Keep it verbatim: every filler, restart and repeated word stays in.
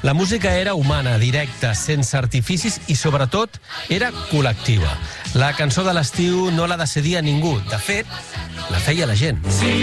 La música era humana, directa, sense artificis i, sobretot, era col·lectiva. La cançó de l'estiu no la decidia ningú. De fet, la feia la gent. Sí.